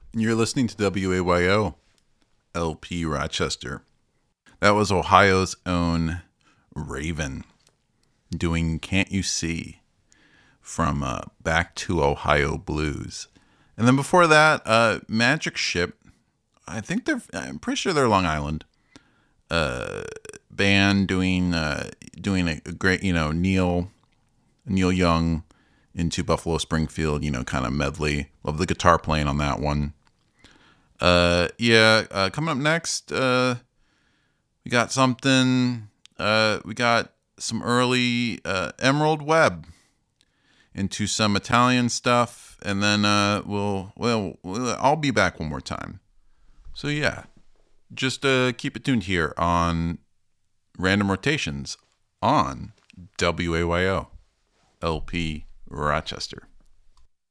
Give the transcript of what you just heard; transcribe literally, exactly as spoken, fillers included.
You're listening to W A Y O, L P Rochester. That was Ohio's own Raven doing Can't You See from uh, Back to Ohio Blues. And then before that, uh, Magic Ship. I think they're, I'm pretty sure they're Long Island. Uh, band doing uh, doing a, a great, you know, Neil Neil Young into Buffalo Springfield, you know, kind of medley. Love the guitar playing on that one. Uh, yeah, uh, coming up next, uh, we got something, uh, we got some early, uh, Emerald Webb into some Italian stuff, and then, uh, we'll, well, we'll I'll be back one more time. So yeah, just, uh, keep it tuned here on Random Rotations on W A Y O, L P Rochester.